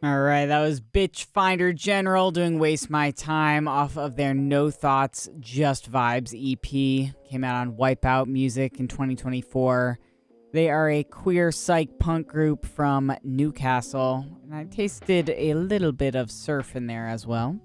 All right, that was Bitch Finder General doing Waste My Time off of their No Thoughts, Just Vibes EP. Came out on Wipeout Music in 2024. They are a queer psych punk group from Newcastle, and I tasted a little bit of surf in there as well.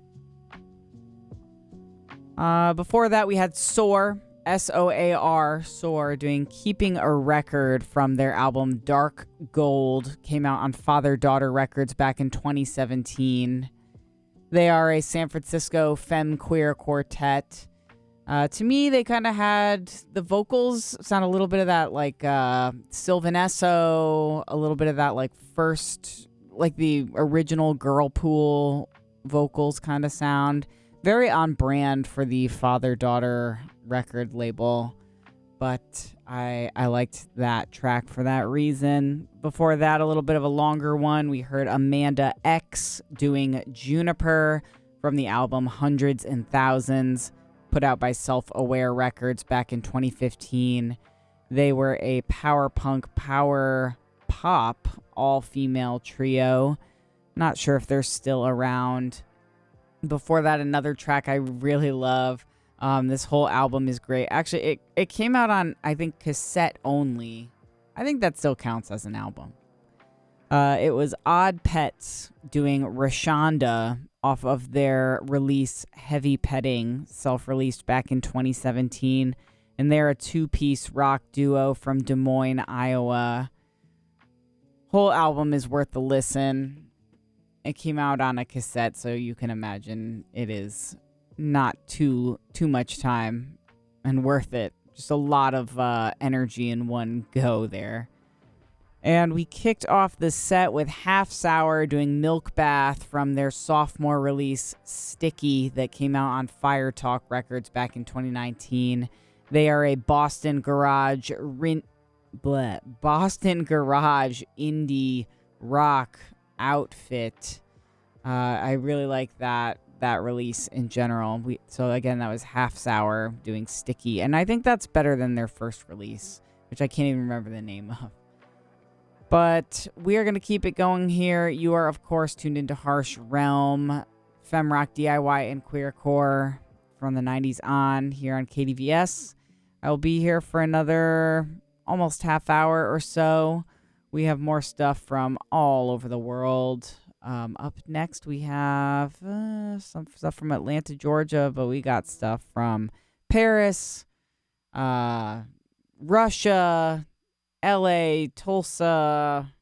Before that, we had Soar, Soar, Soar, doing Keeping a Record from their album Dark Gold. Came out on Father Daughter Records back in 2017. They are a San Francisco femme queer quartet. To me, they kind of had the vocals sound a little bit of that like Sylvan Esso, a little bit of that like the original Girlpool vocals kind of sound. Very on brand for the father-daughter record label, but I liked that track for that reason. Before that, a little bit of a longer one. We heard Amanda X doing Juniper from the album Hundreds and Thousands, put out by Self-Aware Records back in 2015. They were a power punk, power pop, all-female trio. Not sure if they're still around. Before that, another track I really love. This whole album is great. Actually, it came out on, I think, cassette only. I think that still counts as an album. It was Odd Pets doing Rashonda off of their release Heavy Petting, self-released back in 2017. And they're a two-piece rock duo from Des Moines, Iowa. Whole album is worth a listen. It came out on a cassette, so you can imagine it is not too much time and worth it. Just a lot of energy in one go there. And we kicked off the set with Half Sour doing Milk Bath from their sophomore release Sticky that came out on Fire Talk Records back in 2019. They are a Boston garage indie rock outfit. I really like that release in general. So again, that was Half Sour doing Sticky, and I think that's better than their first release, which I can't even remember the name of. But we are going to keep it going here. You are, of course, tuned into Harsh Realm, Femrock DIY and Queercore from the 90s on here on KDVS. I will be here for another almost half hour or so. We have more stuff from all over the world. Up next, we have some stuff from Atlanta, Georgia, but we got stuff from Paris, Russia, LA, Tulsa,